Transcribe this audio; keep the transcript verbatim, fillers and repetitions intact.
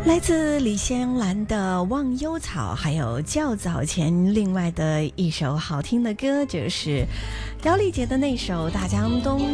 来自李香兰的《忘忧草》，还有较早前另外的一首好听的歌，就是姚丽姐的那首《大江东》。